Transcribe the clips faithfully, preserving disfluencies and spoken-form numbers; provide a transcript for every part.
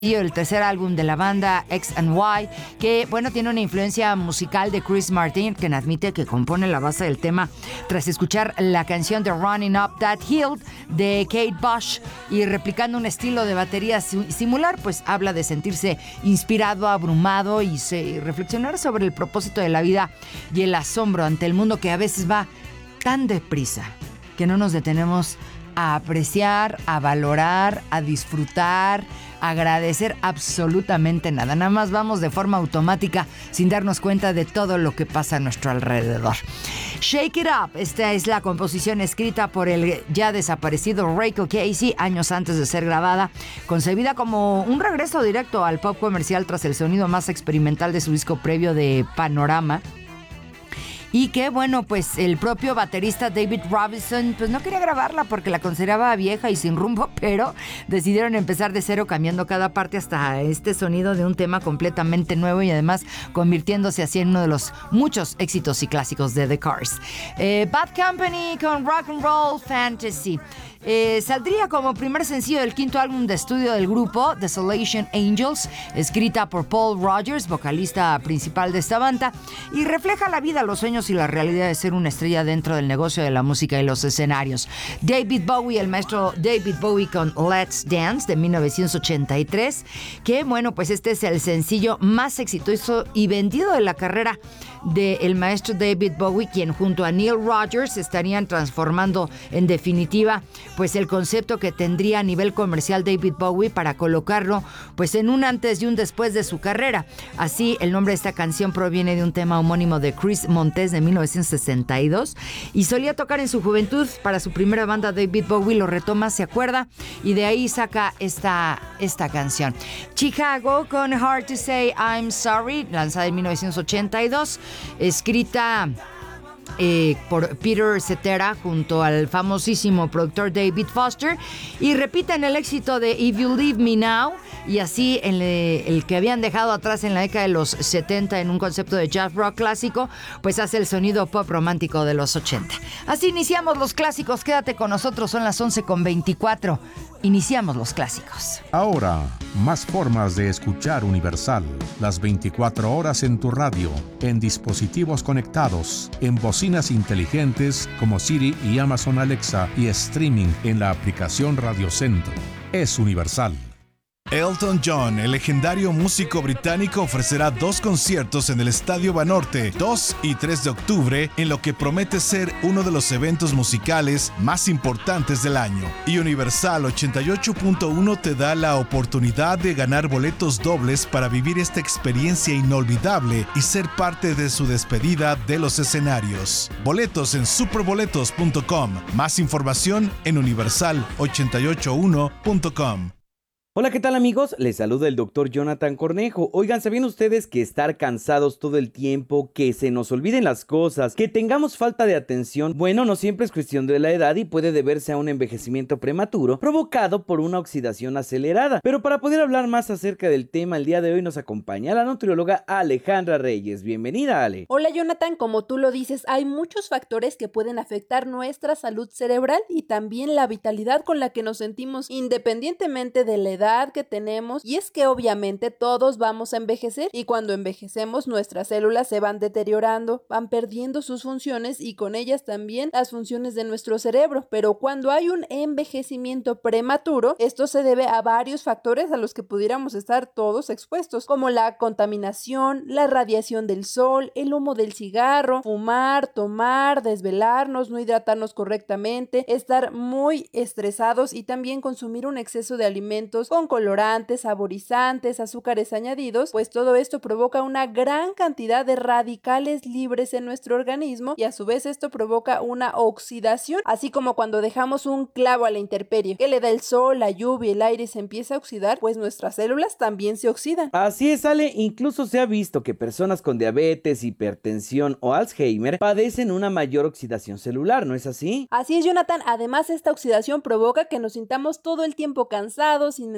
Y el tercer álbum de la banda, X and Y, que bueno, tiene una influencia musical de Chris Martin, quien admite que compone la base del tema tras escuchar la canción de Running Up That Hill de Kate Bush, y replicando un estilo de batería similar, pues habla de sentirse inspirado, abrumado y, se, y reflexionar sobre el propósito de la vida y el asombro ante el mundo que a veces va tan deprisa que no nos detenemos a apreciar, a valorar, a disfrutar, agradecer absolutamente nada. Nada más vamos de forma automática sin darnos cuenta de todo lo que pasa a nuestro alrededor. Shake It Up, esta es la composición escrita por el ya desaparecido Rachel Casey años antes de ser grabada, concebida como un regreso directo al pop comercial tras el sonido más experimental de su disco previo de Panorama. Y que, bueno, pues el propio baterista David Robinson pues no quería grabarla porque la consideraba vieja y sin rumbo, pero decidieron empezar de cero, cambiando cada parte hasta este sonido de un tema completamente nuevo y además convirtiéndose así en uno de los muchos éxitos y clásicos de The Cars. Eh, Bad Company con Rock and Roll Fantasy. Eh, saldría como primer sencillo del quinto álbum de estudio del grupo, Desolation Angels, escrita por Paul Rogers, vocalista principal de esta banda, y refleja la vida, los sueños y la realidad de ser una estrella dentro del negocio de la música y los escenarios. David Bowie, el maestro David Bowie con Let's Dance de mil novecientos ochenta y tres, que bueno, pues este es el sencillo más exitoso y vendido de la carrera del maestro David Bowie, quien junto a Neil Rogers estarían transformando en definitiva pues el concepto que tendría a nivel comercial David Bowie para colocarlo pues en un antes y un después de su carrera. Así, el nombre de esta canción proviene de un tema homónimo de Chris Montes de mil novecientos sesenta y dos, y solía tocar en su juventud para su primera banda. David Bowie lo retoma, se acuerda, y de ahí saca esta, esta canción. Chicago con Hard to Say I'm Sorry, lanzada en mil novecientos ochenta y dos, escrita Eh, por Peter Cetera junto al famosísimo productor David Foster, y repiten el éxito de If You Leave Me Now, y así el, el que habían dejado atrás en la década de los setenta en un concepto de jazz rock clásico, pues hace el sonido pop romántico de los ochenta. Así iniciamos los clásicos. Quédate con nosotros, son las once con veinticuatro. Iniciamos los clásicos. Ahora, más formas de escuchar Universal. Las veinticuatro horas en tu radio, en dispositivos conectados, en bocinas inteligentes como Siri y Amazon Alexa, y streaming en la aplicación Radio Centro. Es Universal. Elton John, el legendario músico británico, ofrecerá dos conciertos en el Estadio Banorte, dos y tres de octubre, en lo que promete ser uno de los eventos musicales más importantes del año. Y Universal ochenta y ocho punto uno te da la oportunidad de ganar boletos dobles para vivir esta experiencia inolvidable y ser parte de su despedida de los escenarios. Boletos en superboletos punto com. Más información en universal ochenta y ocho uno punto com. Hola, ¿qué tal, amigos? Les saluda el doctor Jonathan Cornejo. Oigan, ¿sabían ustedes que estar cansados todo el tiempo, que se nos olviden las cosas, que tengamos falta de atención, bueno, no siempre es cuestión de la edad y puede deberse a un envejecimiento prematuro provocado por una oxidación acelerada? Pero para poder hablar más acerca del tema, el día de hoy nos acompaña la nutrióloga Alejandra Reyes. Bienvenida, Ale. Hola, Jonathan. Como tú lo dices, hay muchos factores que pueden afectar nuestra salud cerebral y también la vitalidad con la que nos sentimos independientemente de la edad que tenemos, y es que obviamente todos vamos a envejecer, y cuando envejecemos nuestras células se van deteriorando, van perdiendo sus funciones y con ellas también las funciones de nuestro cerebro. Pero cuando hay un envejecimiento prematuro, esto se debe a varios factores a los que pudiéramos estar todos expuestos, como la contaminación, la radiación del sol, el humo del cigarro, fumar, tomar, desvelarnos, no hidratarnos correctamente, estar muy estresados y también consumir un exceso de alimentos con colorantes, saborizantes, azúcares añadidos, pues todo esto provoca una gran cantidad de radicales libres en nuestro organismo, y a su vez esto provoca una oxidación, así como cuando dejamos un clavo a la intemperie, que le da el sol, la lluvia, el aire y se empieza a oxidar, pues nuestras células también se oxidan. Así es, Ale. Incluso se ha visto que personas con diabetes, hipertensión o Alzheimer padecen una mayor oxidación celular, ¿no es así? Así es, Jonathan. Además, esta oxidación provoca que nos sintamos todo el tiempo cansados, sin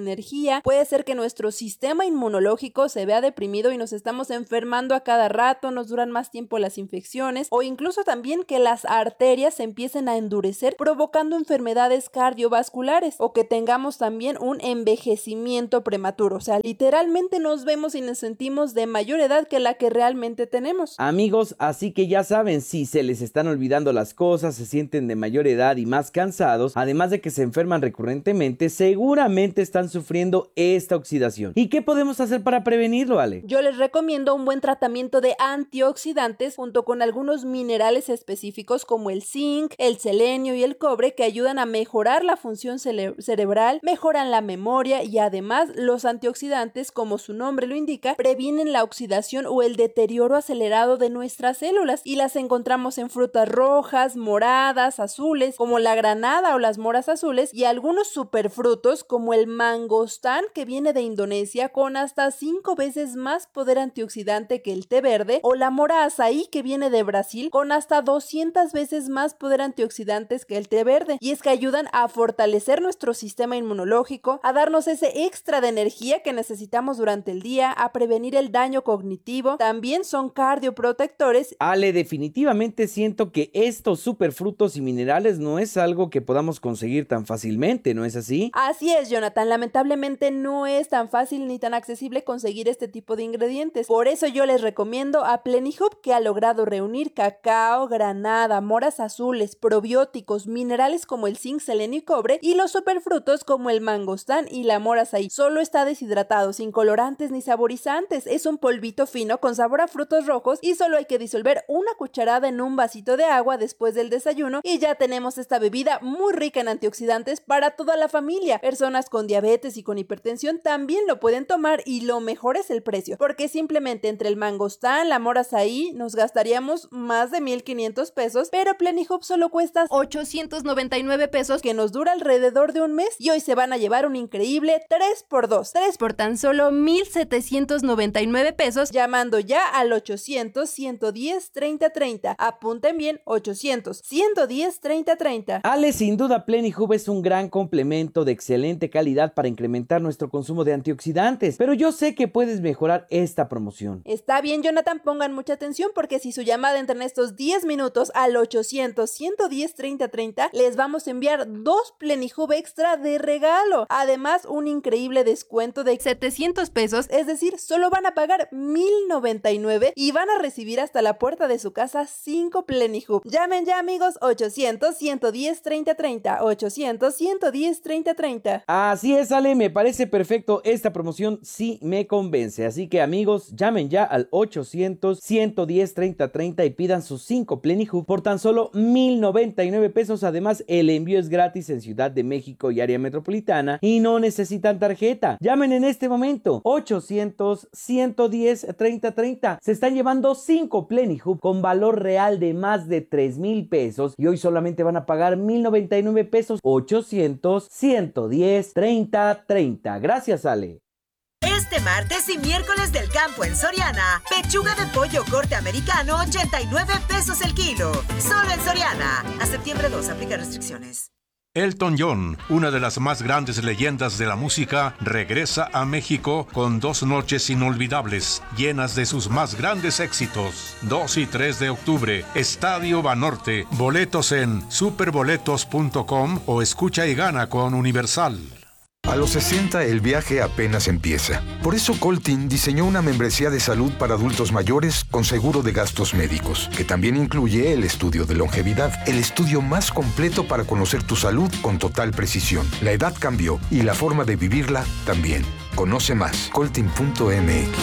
energía, puede ser que nuestro sistema inmunológico se vea deprimido y nos estamos enfermando a cada rato, nos duran más tiempo las infecciones, o incluso también que las arterias se empiecen a endurecer provocando enfermedades cardiovasculares, o que tengamos también un envejecimiento prematuro. O sea, literalmente nos vemos y nos sentimos de mayor edad que la que realmente tenemos. Amigos, así que ya saben, si se les están olvidando las cosas, se sienten de mayor edad y más cansados, además de que se enferman recurrentemente, seguramente están sufriendo esta oxidación. ¿Y qué podemos hacer para prevenirlo, Ale? Yo les recomiendo un buen tratamiento de antioxidantes junto con algunos minerales específicos como el zinc, el selenio y el cobre, que ayudan a mejorar la función cere- cerebral, mejoran la memoria, y además los antioxidantes, como su nombre lo indica, previenen la oxidación o el deterioro acelerado de nuestras células, y las encontramos en frutas rojas, moradas, azules, como la granada o las moras azules, y algunos superfrutos como el mangostán, que viene de Indonesia, con hasta cinco veces más poder antioxidante que el té verde, o la mora azaí, que viene de Brasil, con hasta doscientas veces más poder antioxidantes que el té verde. Y es que ayudan a fortalecer nuestro sistema inmunológico, a darnos ese extra de energía que necesitamos durante el día, a prevenir el daño cognitivo. También son cardioprotectores. Ale, definitivamente siento que estos superfrutos y minerales no es algo que podamos conseguir tan fácilmente, ¿no es así? Así es, Jonathan. Lamentablemente no es tan fácil ni tan accesible conseguir este tipo de ingredientes. Por eso yo les recomiendo a Plenihub, que ha logrado reunir cacao, granada, moras azules, probióticos, minerales como el zinc, selenio y cobre, y los superfrutos como el mangostán y la mora azaí. Solo está deshidratado, sin colorantes ni saborizantes. Es un polvito fino con sabor a frutos rojos, y solo hay que disolver una cucharada en un vasito de agua después del desayuno y ya tenemos esta bebida muy rica en antioxidantes para toda la familia. Personas con diabetes y con hipertensión también lo pueden tomar, y lo mejor es el precio, porque simplemente entre el mangostán, la mora azaí, nos gastaríamos más de mil quinientos pesos, pero Plenihub solo cuesta ochocientos noventa y nueve pesos, que nos dura alrededor de un mes, y hoy se van a llevar un increíble tres por dos, tres por tan solo mil setecientos noventa y nueve pesos, llamando ya al ochocientos, ciento diez, treinta, treinta. Apunten bien, ochocientos, ciento diez, treinta, treinta. Ale, sin duda Plenihub es un gran complemento de excelente calidad para incrementar nuestro consumo de antioxidantes, pero yo sé que puedes mejorar esta promoción. Está bien, Jonathan, pongan mucha atención, porque si su llamada entra en estos diez minutos al ochocientos, ciento diez, treinta, treinta, les vamos a enviar dos Plenihub extra de regalo. Además, un increíble descuento de setecientos pesos, es decir, solo van a pagar mil noventa y nueve y van a recibir hasta la puerta de su casa cinco Plenihub. Llamen ya, amigos, ochocientos, ciento diez, treinta, treinta, ochocientos, ciento diez, treinta, treinta. Así es, Ale, me parece perfecto. Esta promoción sí me convence. Así que, amigos, llamen ya al ochocientos, ciento diez, treinta, treinta y pidan sus cinco Plenihub por tan solo mil noventa y nueve pesos. Además, el envío es gratis en Ciudad de México y área metropolitana y no necesitan tarjeta. Llamen en este momento. ochocientos, ciento diez, treinta, treinta. Se están llevando cinco Plenihub con valor real de más de tres mil pesos y hoy solamente van a pagar mil noventa y nueve pesos. ochocientos, ciento diez, treinta, treinta. Gracias, Ale. Este martes y miércoles del campo en Soriana, pechuga de pollo corte americano, ochenta y nueve pesos el kilo. Solo en Soriana. A septiembre dos, aplica restricciones. Elton John, una de las más grandes leyendas de la música, regresa a México con dos noches inolvidables, llenas de sus más grandes éxitos. dos y tres de octubre, Estadio Banorte. Boletos en superboletos punto com o escucha y gana con Universal. A los sesenta el viaje apenas empieza. Por eso Coltin diseñó una membresía de salud para adultos mayores con seguro de gastos médicos, que también incluye el estudio de longevidad, el estudio más completo para conocer tu salud con total precisión. La edad cambió y la forma de vivirla también. Conoce más, coltin punto m x.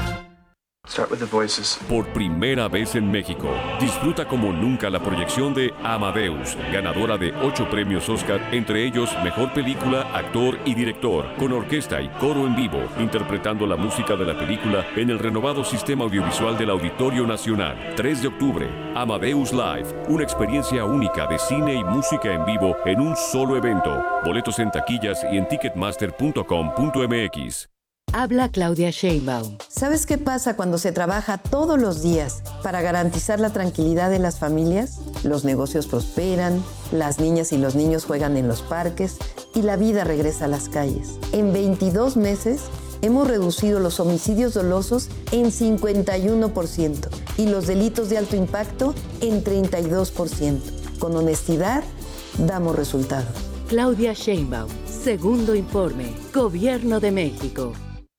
Por primera vez en México, disfruta como nunca la proyección de Amadeus, ganadora de ocho premios Oscar, entre ellos Mejor Película, Actor y Director, con orquesta y coro en vivo, interpretando la música de la película en el renovado sistema audiovisual del Auditorio Nacional. tres de octubre, Amadeus Live, una experiencia única de cine y música en vivo en un solo evento. Boletos en taquillas y en ticketmaster punto com punto m x. Habla Claudia Sheinbaum. ¿Sabes qué pasa cuando se trabaja todos los días para garantizar la tranquilidad de las familias? Los negocios prosperan, las niñas y los niños juegan en los parques y la vida regresa a las calles. En veintidós meses hemos reducido los homicidios dolosos en cincuenta y uno por ciento y los delitos de alto impacto en treinta y dos por ciento. Con honestidad, damos resultados. Claudia Sheinbaum, segundo informe, Gobierno de México.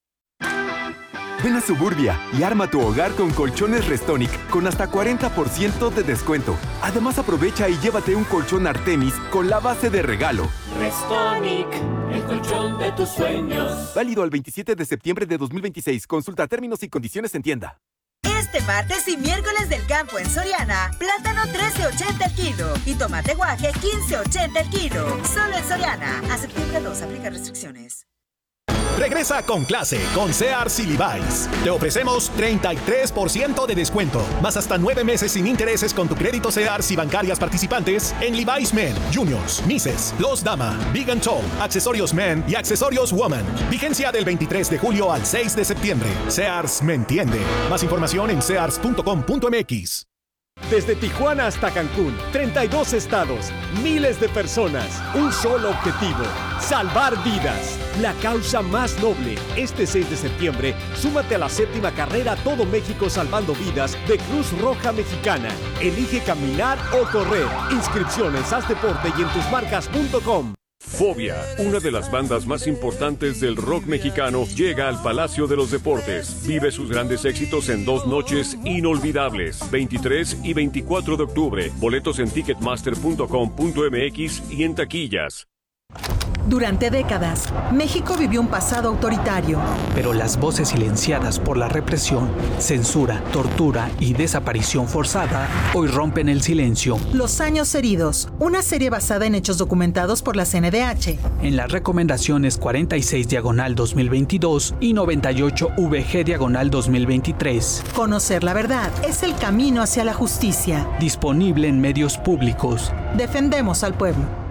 Ven a Suburbia y arma tu hogar con colchones Restonic con hasta cuarenta por ciento de descuento. Además, aprovecha y llévate un colchón Artemis con la base de regalo. Restonic, el colchón de tus sueños. Válido al veintisiete de septiembre de dos mil veintiséis. Consulta términos y condiciones en tienda. Este martes y miércoles del campo en Soriana, plátano trece ochenta el kilo y tomate guaje quince ochenta el kilo. Solo en Soriana. A septiembre dos, aplica restricciones. Regresa con clase con Sears y Levi's. Te ofrecemos treinta y tres por ciento de descuento, más hasta nueve meses sin intereses con tu crédito Sears y bancarias participantes en Levi's Men, Juniors, Misses, Los Dama, Big and Tall, accesorios Men y accesorios Woman. Vigencia del veintitrés de julio al seis de septiembre. Sears me entiende. Más información en sears punto com punto m x. Desde Tijuana hasta Cancún, treinta y dos estados, miles de personas, un solo objetivo, salvar vidas. La causa más noble. Este seis de septiembre, súmate a la séptima carrera Todo México Salvando Vidas de Cruz Roja Mexicana. Elige caminar o correr. Inscripciones, haz deporte y en tus marcas punto com. Fobia, una de las bandas más importantes del rock mexicano, llega al Palacio de los Deportes. Vive sus grandes éxitos en dos noches inolvidables, veintitrés y veinticuatro de octubre. Boletos en ticketmaster punto com punto m x y en taquillas. Durante décadas, México vivió un pasado autoritario. Pero las voces silenciadas por la represión, censura, tortura y desaparición forzada hoy rompen el silencio. Los años heridos, una serie basada en hechos documentados por la C N D H. En las recomendaciones cuarenta y seis diagonal dos mil veintidós y noventa y ocho V G diagonal dos mil veintitrés. Conocer la verdad es el camino hacia la justicia. Disponible en medios públicos. Defendemos al pueblo.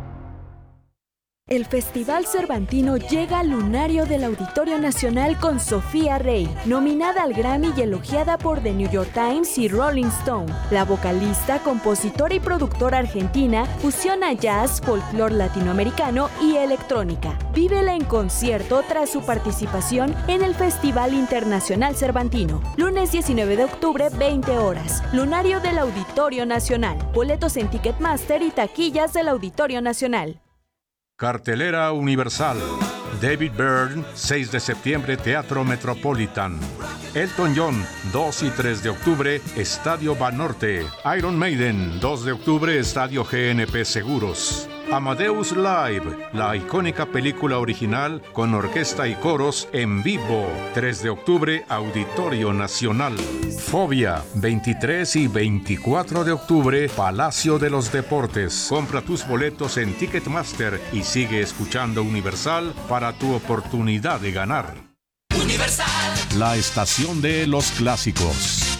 El Festival Cervantino llega al lunario del Auditorio Nacional con Sofía Rey, nominada al Grammy y elogiada por The New York Times y Rolling Stone. La vocalista, compositora y productora argentina fusiona jazz, folclore latinoamericano y electrónica. Vívela en concierto tras su participación en el Festival Internacional Cervantino. Lunes diecinueve de octubre, veinte horas. Lunario del Auditorio Nacional. Boletos en Ticketmaster y taquillas del Auditorio Nacional. Cartelera Universal. David Byrne, seis de septiembre, Teatro Metropolitan. Elton John, dos y tres de octubre, Estadio Banorte. Iron Maiden, dos de octubre, Estadio G N P Seguros. Amadeus Live, la icónica película original con orquesta y coros en vivo. tres de octubre, Auditorio Nacional. Fobia, veintitrés y veinticuatro de octubre, Palacio de los Deportes. Compra tus boletos en Ticketmaster y sigue escuchando Universal para tu oportunidad de ganar. Universal. La estación de los clásicos.